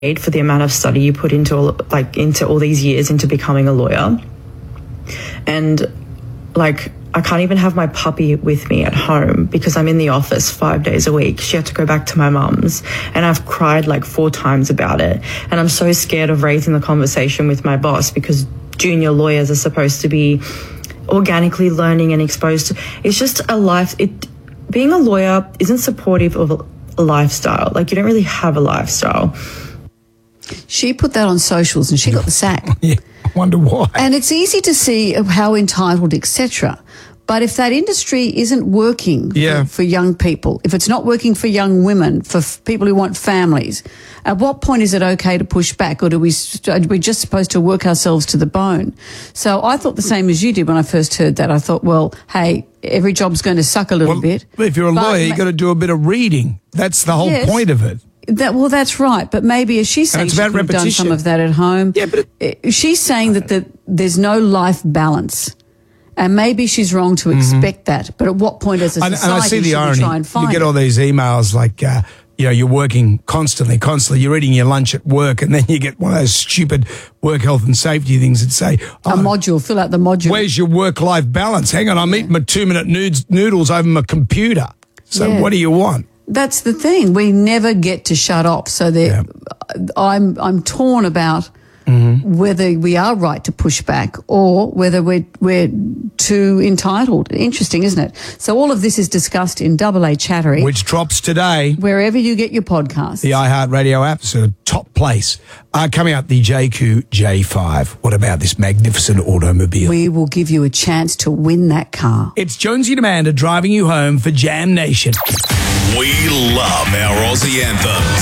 for the amount of study you put into all these years into becoming a lawyer. And I can't even have my puppy with me at home because I'm in the office 5 days a week. She had to go back to my mum's, and I've cried 4 times about it. And I'm so scared of raising the conversation with my boss because junior lawyers are supposed to be organically learning and exposed to. It's just a life. Being a lawyer isn't supportive of a lifestyle. You don't really have a lifestyle. She put that on socials and she got the sack. Yeah, I wonder why. And it's easy to see how entitled, etc. But if that industry isn't working for young people, if it's not working for young women, for people who want families, at what point is it okay to push back, or are we just supposed to work ourselves to the bone? So I thought the same as you did when I first heard that. I thought, well, hey, every job's going to suck a little bit. If you're a lawyer, you've got to do a bit of reading. That's the whole point of it. That's right. But maybe, as she's saying, she could have done some of that at home. Yeah, but she's saying that there's no life balance. And maybe she's wrong to expect that. But at what point as a society and I see the irony. Try and find you get all these emails you're working constantly. You're eating your lunch at work, and then you get one of those stupid work health and safety things that say, a module, fill out the module. Where's your work-life balance? Hang on, I'm eating my 2-minute noodles over my computer. So what do you want? That's the thing. We never get to shut off. So I'm torn about whether we are right to push back or whether we're too entitled. Interesting, isn't it? So all of this is discussed in AA Chattery, which drops today wherever you get your podcasts. The iHeartRadio app, so top place. Coming up, the JQ J5. What about this magnificent automobile? We will give you a chance to win that car. It's Jonesy and Amanda driving you home for Jam Nation. We love our Aussie anthems.